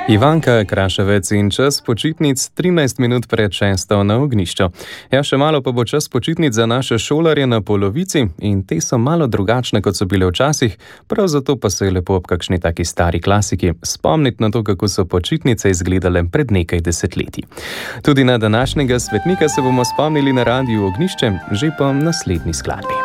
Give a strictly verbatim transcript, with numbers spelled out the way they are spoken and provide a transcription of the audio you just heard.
Ivanka Kraševec in čas počitnic trinajst minut pred šesto na ognjišču. Ja, še malo pa bo čas počitnic za naše šolarje na polovici in te so malo drugačne, kot so bile včasih, prav zato pa se je lepo ob kakšni taki stari klasiki spomniti na to, kako so počitnice izgledale pred nekaj desetletji. Tudi na današnjega svetnika se bomo spomnili na Radiu Ognjišče, že po naslednji skladbi.